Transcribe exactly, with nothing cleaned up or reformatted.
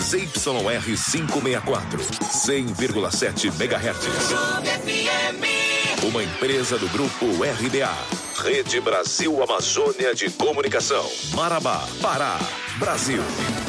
Z Y R quinhentos e sessenta e quatro, cem vírgula sete megahertz. Uma empresa do Grupo R B A. Rede Brasil Amazônia de Comunicação. Marabá, Pará, Brasil.